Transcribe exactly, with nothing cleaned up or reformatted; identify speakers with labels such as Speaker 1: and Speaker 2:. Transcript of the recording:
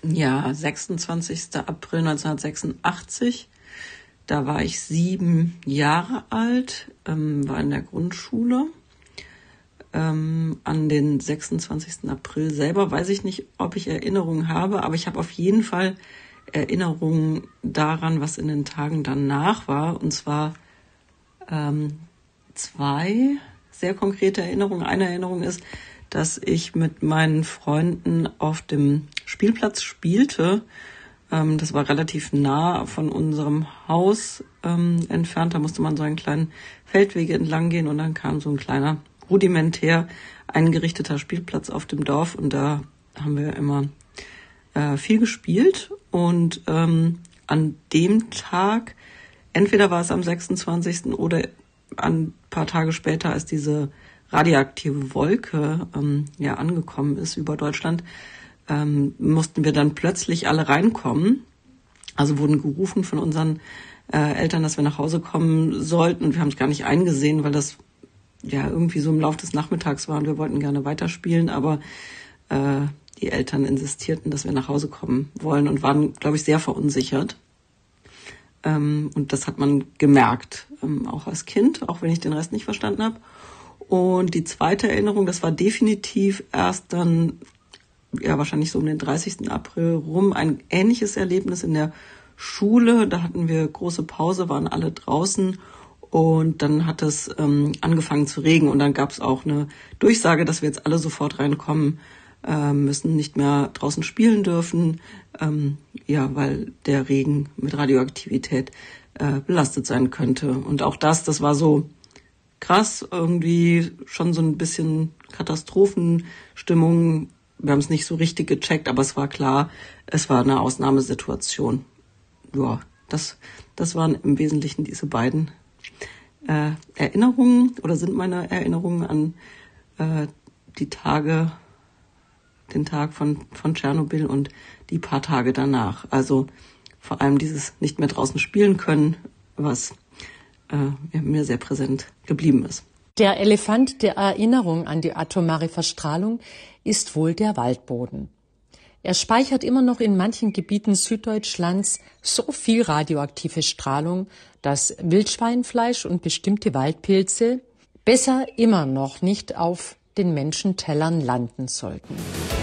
Speaker 1: Ja, sechsundzwanzigster April neunzehnhundertsechsundachtzig. Da war ich sieben Jahre alt, ähm, war in der Grundschule. Ähm, an den sechsundzwanzigsten April selber weiß ich nicht, ob ich Erinnerungen habe, aber ich habe auf jeden Fall Erinnerungen daran, was in den Tagen danach war. Und zwar ähm, zwei sehr konkrete Erinnerungen. Eine Erinnerung ist, dass ich mit meinen Freunden auf dem Spielplatz spielte. Ähm, das war relativ nah von unserem Haus ähm, entfernt. Da musste man so einen kleinen Feldweg entlang gehen und dann kam so ein kleiner, rudimentär eingerichteter Spielplatz auf dem Dorf. Und da haben wir immer äh, viel gespielt. Und ähm, an dem Tag, entweder war es am sechsundzwanzigsten oder ein paar Tage später, als diese radioaktive Wolke ähm, ja angekommen ist über Deutschland, ähm, mussten wir dann plötzlich alle reinkommen. Also wurden gerufen von unseren äh, Eltern, dass wir nach Hause kommen sollten. Und wir haben es gar nicht eingesehen, weil das ja irgendwie so im Laufe des Nachmittags war und wir wollten gerne weiterspielen. Aber äh, die Eltern insistierten, dass wir nach Hause kommen wollen und waren, glaube ich, sehr verunsichert. Ähm, und das hat man gemerkt, ähm, auch als Kind, auch wenn ich den Rest nicht verstanden habe. Und die zweite Erinnerung, das war definitiv erst dann, ja wahrscheinlich so um den dreißigsten April rum, ein ähnliches Erlebnis in der Schule. Da hatten wir große Pause, waren alle draußen und dann hat es ähm, angefangen zu regnen. Und dann gab es auch eine Durchsage, dass wir jetzt alle sofort reinkommen äh, müssen, nicht mehr draußen spielen dürfen, ähm, ja, weil der Regen mit Radioaktivität äh, belastet sein könnte. Und auch das, das war so krass, irgendwie schon so ein bisschen Katastrophenstimmung. Wir haben es nicht so richtig gecheckt, aber es war klar, es war eine Ausnahmesituation. Ja, das, das waren im Wesentlichen diese beiden äh, Erinnerungen oder sind meine Erinnerungen an äh, die Tage, den Tag von, von Tschernobyl und die paar Tage danach. Also vor allem dieses nicht mehr draußen spielen können, was äh, mir sehr präsent geblieben ist.
Speaker 2: Der Elefant der Erinnerung an die atomare Verstrahlung ist wohl der Waldboden. Er speichert immer noch in manchen Gebieten Süddeutschlands so viel radioaktive Strahlung, dass Wildschweinfleisch und bestimmte Waldpilze besser immer noch nicht auf den Menschentellern landen sollten.